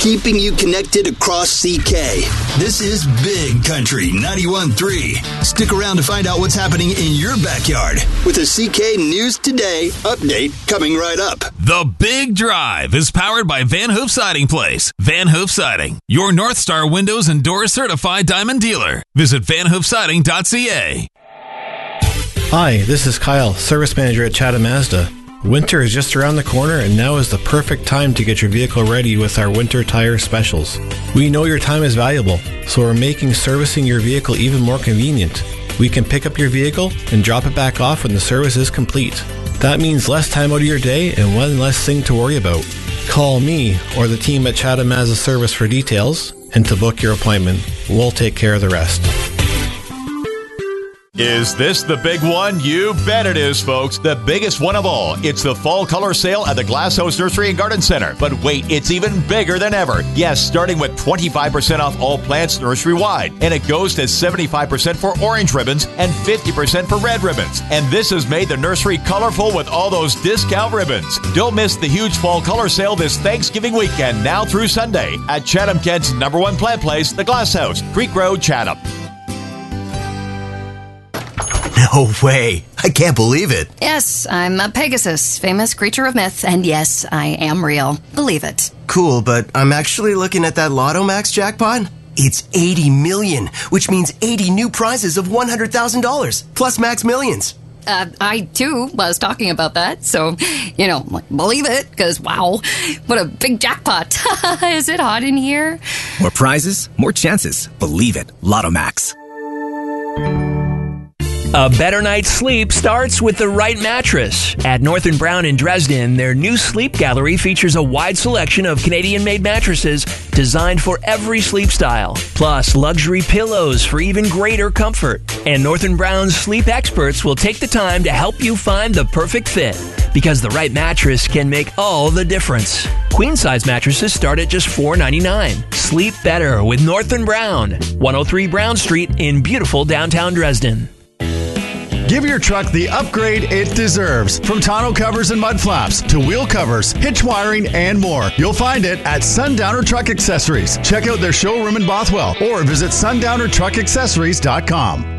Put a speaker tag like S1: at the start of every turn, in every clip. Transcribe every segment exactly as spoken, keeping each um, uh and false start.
S1: keeping you connected across C K. This is Big Country ninety-one point three. Stick around to find out what's happening in your backyard with a C K News Today update coming right up.
S2: The Big Drive is powered by Van Hoof Siding Place. Van Hoof Siding, your North Star Windows and Doors certified diamond dealer. Visit van hoof siding dot c a.
S3: Hi, this is Kyle, service manager at Chatham Mazda. Winter is just around the corner, and now is the perfect time to get your vehicle ready with our winter tire specials. We know your time is valuable, so we're making servicing your vehicle even more convenient. We can pick up your vehicle and drop it back off when the service is complete. That means less time out of your day and one less thing to worry about. Call me or the team at Chatham Mazda Service for details and to book your appointment. We'll take care of the rest.
S4: Is this the big one? You bet it is, folks. The biggest one of all. It's the fall color sale at the Glass House Nursery and Garden Center. But wait, it's even bigger than ever. Yes, starting with twenty-five percent off all plants nursery-wide. And it goes to seventy-five percent for orange ribbons and fifty percent for red ribbons. And this has made the nursery colorful with all those discount ribbons. Don't miss the huge fall color sale this Thanksgiving weekend, now through Sunday, at Chatham Kent's number one plant place, the Glass House, Creek Road, Chatham.
S5: No way. I can't believe it.
S6: Yes, I'm a Pegasus, famous creature of myth, and yes, I am real. Believe it.
S5: Cool, but I'm actually looking at that Lotto Max jackpot. It's eighty million, which means eighty new prizes of one hundred thousand dollars, plus Max Millions.
S6: Uh, I, too, was talking about that, so, you know, believe it, because, wow, what a big jackpot. Is it hot in here?
S7: More prizes, more chances. Believe it. Lotto Max.
S8: A better night's sleep starts with the right mattress. At North and Brown in Dresden, their new sleep gallery features a wide selection of Canadian-made mattresses designed for every sleep style, plus luxury pillows for even greater comfort. And North and Brown's sleep experts will take the time to help you find the perfect fit, because the right mattress can make all the difference. Queen-size mattresses start at just four dollars and ninety-nine cents. Sleep better with North and Brown, one oh three Brown Street in beautiful downtown Dresden.
S9: Give your truck the upgrade it deserves. From tonneau covers and mud flaps to wheel covers, hitch wiring, and more. You'll find it at Sundowner Truck Accessories. Check out their showroom in Bothwell or visit sundowner truck accessories dot com.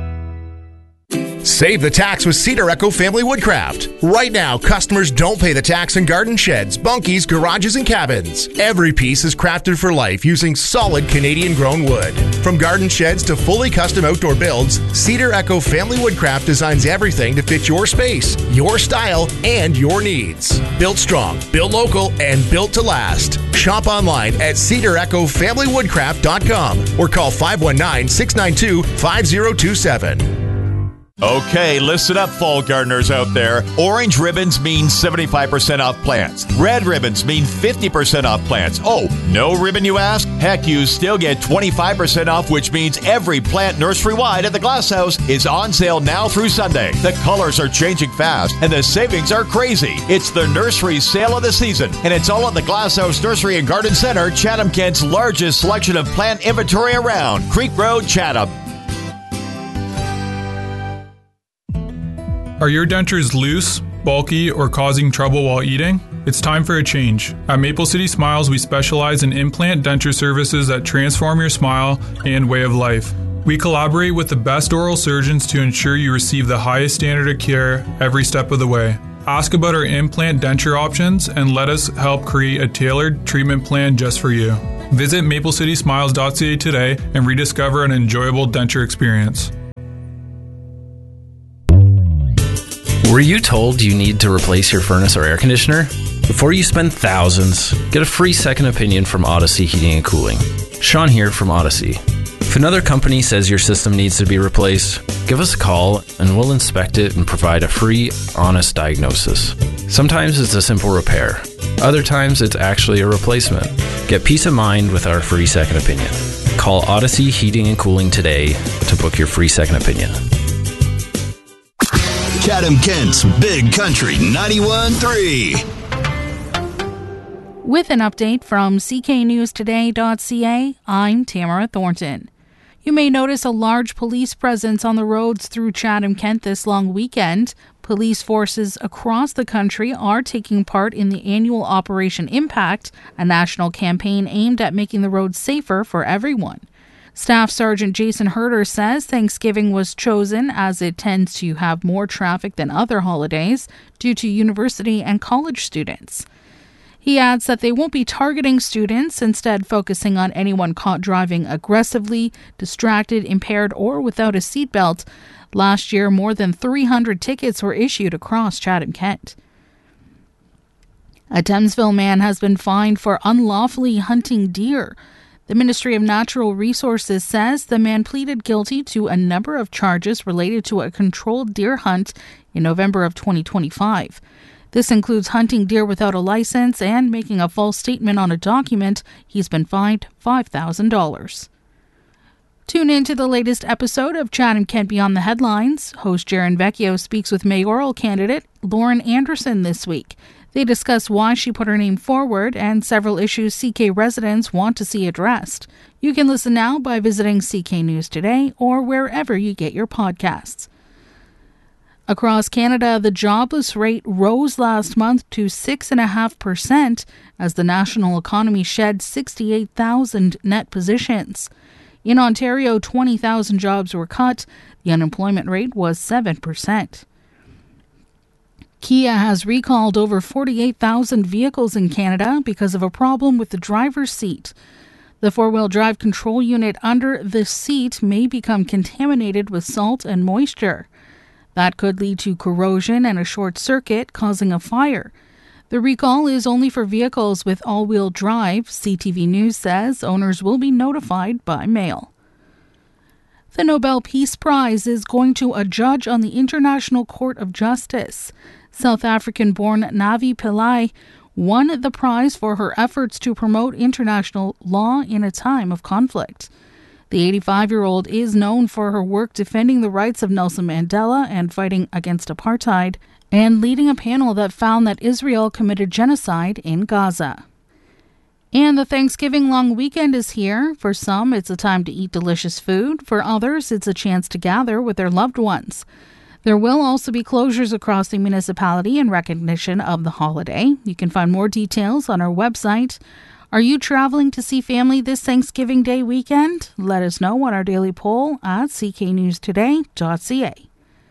S10: Save the tax with Cedar Echo Family Woodcraft. Right now, customers don't pay the tax in garden sheds, bunkies, garages, and cabins. Every piece is crafted for life using solid Canadian-grown wood. From garden sheds to fully custom outdoor builds, Cedar Echo Family Woodcraft designs everything to fit your space, your style, and your needs. Built strong, built local, and built to last. Shop online at cedar echo family woodcraft dot com or call five one nine, six nine two, five zero two seven.
S4: Okay, listen up, fall gardeners out there. Orange ribbons mean seventy-five percent off plants. Red ribbons mean fifty percent off plants. Oh, no ribbon, you ask? Heck, you still get twenty-five percent off, which means every plant nursery-wide at the Glass House is on sale now through Sunday. The colors are changing fast, and the savings are crazy. It's the nursery sale of the season, and it's all at the Glass House Nursery and Garden Center, Chatham Kent's largest selection of plant inventory around. Creek Road, Chatham.
S11: Are your dentures loose, bulky, or causing trouble while eating? It's time for a change. At Maple City Smiles, we specialize in implant denture services that transform your smile and way of life. We collaborate with the best oral surgeons to ensure you receive the highest standard of care every step of the way. Ask about our implant denture options and let us help create a tailored treatment plan just for you. Visit maple city smiles dot c a today and rediscover an enjoyable denture experience.
S12: Were you told you need to replace your furnace or air conditioner? Before you spend thousands, get a free second opinion from Odyssey Heating and Cooling. Sean here from Odyssey. If another company says your system needs to be replaced, give us a call and we'll inspect it and provide a free, honest diagnosis. Sometimes it's a simple repair. Other times it's actually a replacement. Get peace of mind with our free second opinion. Call Odyssey Heating and Cooling today to book your free second opinion.
S1: Chatham Kent's Big Country ninety-one point three.
S13: With an update from c k news today dot c a, I'm Tamara Thornton. You may notice a large police presence on the roads through Chatham Kent this long weekend. Police forces across the country are taking part in the annual Operation Impact, a national campaign aimed at making the roads safer for everyone. Staff Sergeant Jason Herder says Thanksgiving was chosen as it tends to have more traffic than other holidays due to university and college students. He adds that they won't be targeting students, instead focusing on anyone caught driving aggressively, distracted, impaired, or without a seatbelt. Last year, more than three hundred tickets were issued across Chatham-Kent. A Thamesville man has been fined for unlawfully hunting deer. The Ministry of Natural Resources says the man pleaded guilty to a number of charges related to a controlled deer hunt in November of twenty twenty-five. This includes hunting deer without a license and making a false statement on a document. He's been fined five thousand dollars. Tune in to the latest episode of Chatham-Kent Beyond the Headlines. Host Jaron Vecchio speaks with mayoral candidate Lauren Anderson this week. They discuss why she put her name forward and several issues C K residents want to see addressed. You can listen now by visiting C K News Today or wherever you get your podcasts. Across Canada, the jobless rate rose last month to six point five percent as the national economy shed sixty-eight thousand net positions. In Ontario, twenty thousand jobs were cut. The unemployment rate was seven percent. Kia has recalled over forty-eight thousand vehicles in Canada because of a problem with the driver's seat. The four-wheel drive control unit under the seat may become contaminated with salt and moisture. That could lead to corrosion and a short circuit, causing a fire. The recall is only for vehicles with all-wheel drive. C T V News says owners will be notified by mail. The Nobel Peace Prize is going to a judge on the International Court of Justice. South African-born Navi Pillay won the prize for her efforts to promote international law in a time of conflict. The eighty-five-year-old is known for her work defending the rights of Nelson Mandela and fighting against apartheid, and leading a panel that found that Israel committed genocide in Gaza. And the Thanksgiving long weekend is here. For some, it's a time to eat delicious food. For others, it's a chance to gather with their loved ones. There will also be closures across the municipality in recognition of the holiday. You can find more details on our website. Are you traveling to see family this Thanksgiving Day weekend? Let us know on our daily poll at c k news today dot c a.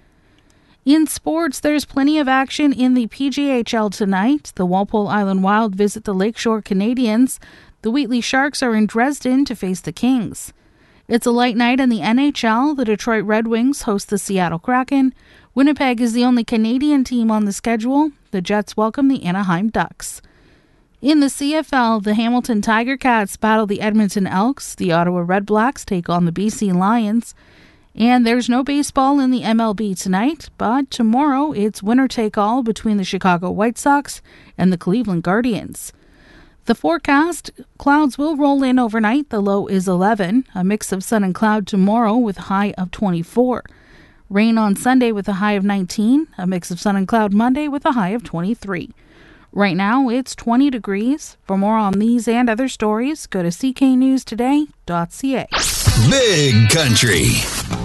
S13: In sports, there's plenty of action in the P G H L tonight. The Walpole Island Wild visit the Lakeshore Canadians. The Wheatley Sharks are in Dresden to face the Kings. It's a light night in the N H L. The Detroit Red Wings host the Seattle Kraken. Winnipeg is the only Canadian team on the schedule. The Jets welcome the Anaheim Ducks. In the C F L, the Hamilton Tiger Cats battle the Edmonton Elks. The Ottawa Red Blacks take on the B C Lions. And there's no baseball in the M L B tonight, but tomorrow it's winner-take-all between the Chicago White Sox and the Cleveland Guardians. The forecast, clouds will roll in overnight. The low is eleven. A mix of sun and cloud tomorrow with a high of twenty-four. Rain on Sunday with a high of nineteen. A mix of sun and cloud Monday with a high of twenty-three. Right now, it's twenty degrees. For more on these and other stories, go to c k news today dot c a.
S1: Big Country.